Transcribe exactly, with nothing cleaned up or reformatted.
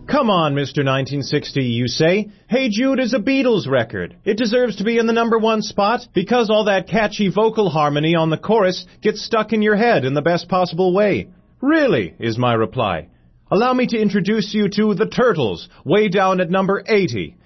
Come on, Mister nineteen sixty, you say. Hey Jude is a Beatles record. It deserves to be in the number one spot because all that catchy vocal harmony on the chorus gets stuck in your head in the best possible way. Really, is my reply. Allow me to introduce you to the Turtles, way down at number eighty.